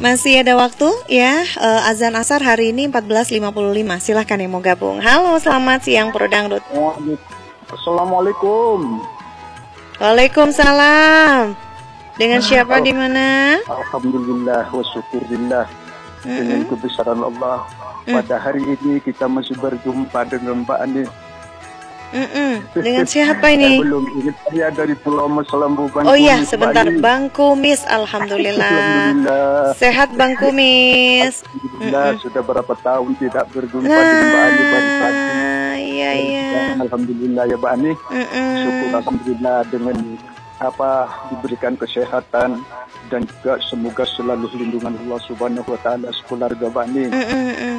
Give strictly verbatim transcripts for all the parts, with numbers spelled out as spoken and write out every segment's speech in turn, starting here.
Masih ada waktu ya, uh, azan asar hari ini empat belas lima puluh lima. Silahkan yang mau gabung. Halo, selamat siang Pro Dangdut. Assalamualaikum. Waalaikumsalam. Dengan siapa di mana? Alhamdulillah wa syukurillah. Mm-hmm. Dengan kebesaran Allah, mm. pada hari ini kita masih berjumpa dengan Mbak Ani. Mm-mm. Dengan siapa ini? Belum ingat saya dari Pulau Masalambu, Bang. Oh iya, sebentar, Bang Kumis. Alhamdulillah. Alhamdulillah. Sehat Bang Kumis. Alhamdulillah. Mm-mm. Sudah berapa tahun tidak berjumpa nah, dengan Mbak Ani baru tadi. Iya iya. Alhamdulillah ya Mbak Ani. Mm-mm. Syukur alhamdulillah dengan apa diberikan kesehatan dan juga semoga selalu lindungan Allah Subhanahu Wa Taala sekeluarga Mbak Ani. Mm-mm.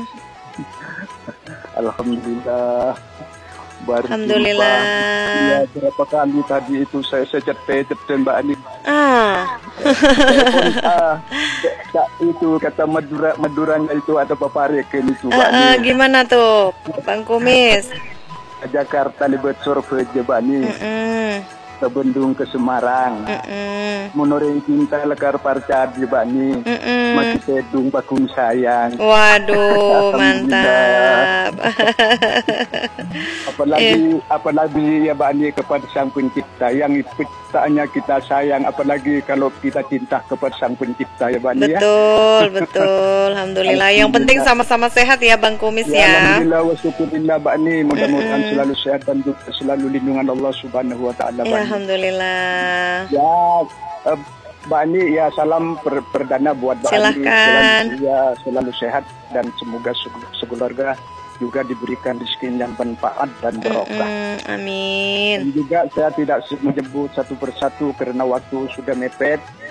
Alhamdulillah. Baru Alhamdulillah. Ya, berapa kali tadi itu saya secete-cete Mbak Ani. Ah. ah itu kata Madura Maduranya itu ada papareken itu Mbak Ani. Uh, uh, gimana tuh Bang Kumis? Jakarta lebet survei Mbak Ani. Ke Bandung ke Semarang. Menoreng cinta lekar parca di Mbak Ani. Masih sedung bakung sayang. Waduh, mantap. apalagi eh. apalagi ya Mbak Ani kepada Sang Pencipta yang penciptaannya kita sayang, apalagi kalau kita cinta kepada Sang Pencipta ya Mbak Ani. Betul, ya? betul. Alhamdulillah. Yang penting sama-sama sehat ya Bang Kumis ya. ya. Alhamdulillah wa syukurillah Mbak Ani. Mudah-mudahan mm -mm. selalu sehat dan juga selalu lindungan Allah Subhanahu Wa Taala. Ya, alhamdulillah. Ya, uh, Mbak Ani, ya salam per perdana buat Mbak Ani. Silahkan. Ani. Ya, selalu sehat dan semoga sekeluarga juga diberikan rezeki yang bermanfaat dan berkah. Mm -mm, amin. Dan juga saya tidak menyebut satu persatu karena waktu sudah mepet.